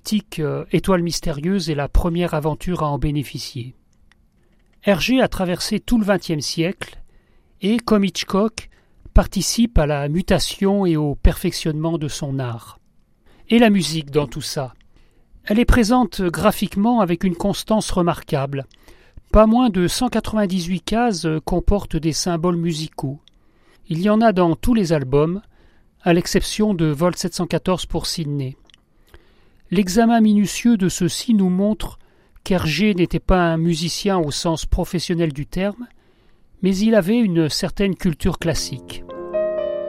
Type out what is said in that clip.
mythique Étoile mystérieuse est la première aventure à en bénéficier. Hergé a traversé tout le XXe siècle et, comme Hitchcock, participe à la mutation et au perfectionnement de son art. Et la musique dans tout ça. Elle est présente graphiquement avec une constance remarquable. Pas moins de 198 cases comportent des symboles musicaux. Il y en a dans tous les albums, à l'exception de Vol 714 pour Sydney. L'examen minutieux de ceux-ci nous montre qu'Hergé n'était pas un musicien au sens professionnel du terme, mais il avait une certaine culture classique.